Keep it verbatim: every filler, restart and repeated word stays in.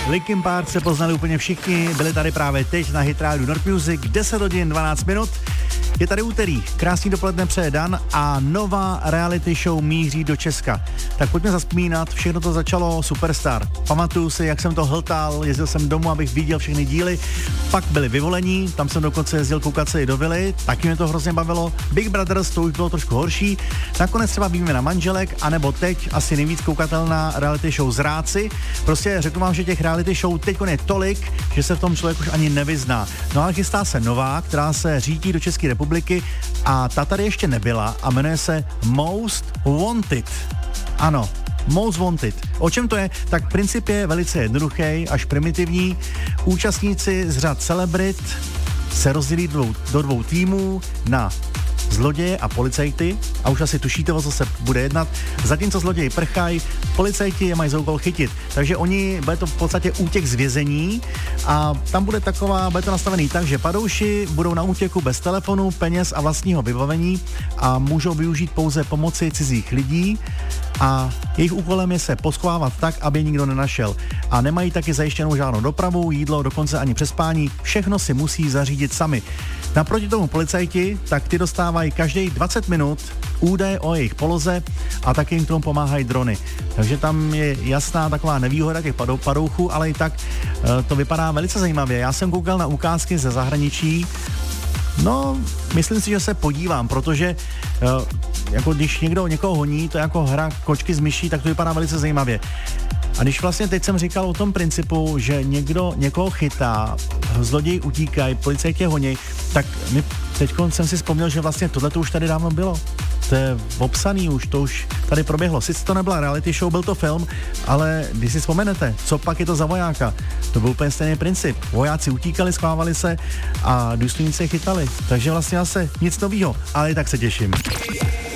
Linkin Park se poznali úplně všichni, byli tady právě teď na Hit Radio North Music, deset hodin dvanáct minut. Je tady úterý, krásný dopoledne přeje Dan a nová reality show míří do Česka. Tak pojďme zazpomínat, všechno to začalo Superstar. Pamatuju si, jak jsem to hltal, jezdil jsem domů, abych viděl všechny díly, pak byli vyvolení, tam jsem dokonce jezdil koukat se i do vily, taky mě to hrozně bavilo. Big Brothers, to už bylo trošku horší. Nakonec třeba výměna manželek, anebo teď asi nejvíc koukatelná reality show Zráci. Prostě řeknu vám, že těch reality show teď je tolik, že se v tom člověk už ani nevyzná. No ale chystá se nová, která se řítí do České republiky a ta tady ještě nebyla a jmenuje se Most Wanted. Ano, Most Wanted. O čem to je? Tak princip je velice jednoduchý, až primitivní. Účastníci z řad celebrit se rozdělí dvou, do dvou týmů na zloděje a policajty a už asi tušíte, o co se bude jednat. Zatímco zloději prchají, policajti je mají za úkol chytit. Takže oni, bude to v podstatě útěk z vězení a tam bude taková, bude to nastavený tak, že padouši budou na útěku bez telefonu, peněz a vlastního vybavení a můžou využít pouze pomoci cizích lidí a jejich úkolem je se poschovávat tak, aby nikdo nenašel. A nemají taky zajištěnou žádnou dopravu, jídlo, dokonce ani přespání, všechno si musí zařídit sami. Naproti tomu policajti, tak ty dostávají každých dvacet minut údaje o jejich poloze a taky jim k tomu pomáhají drony. Takže tam je jasná taková nevýhoda těch padou, padouchů, ale i tak e, to vypadá velice zajímavě. Já jsem koukal na ukázky ze zahraničí. No, myslím si, že se podívám, protože e, jako když někdo někoho honí, to je jako hra kočky z myší, tak to vypadá velice zajímavě. A když vlastně teď jsem říkal o tom principu, že někdo někoho chytá, zloději utíkají, policajti honěj, tak mi teď jsem si vzpomněl, že vlastně tohle to už tady dávno bylo. To je obsaný už, to už tady proběhlo. Sice to nebyla reality show, byl to film, ale když si vzpomenete, co pak je to za vojáka? To byl úplně stejný princip. Vojáci utíkali, schovávali se a důstojníci je chytali. Takže vlastně zase nic novýho, ale i tak se těším.